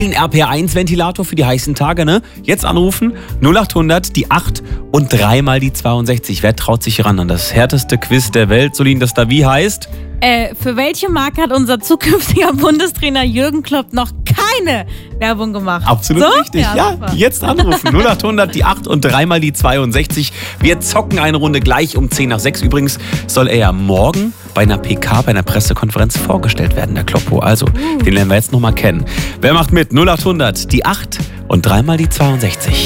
RPR1-Ventilator für die heißen Tage, ne? Jetzt anrufen, 0800, die 8 und 3 mal die 62. Wer traut sich ran an das härteste Quiz der Welt? Solin, das da wie heißt? Für welche Marke hat unser zukünftiger Bundestrainer Jürgen Klopp noch keine Werbung gemacht? Absolut richtig, ja. Jetzt anrufen, 0800, die 8 und 3 mal die 62. Wir zocken eine Runde gleich um 10 nach 6. Übrigens soll er ja morgen bei einer PK, bei einer Pressekonferenz vorgestellt werden, der Kloppo. Also, den lernen wir jetzt nochmal kennen. Wer macht mit? 0800, die 8 und 3 mal die 62.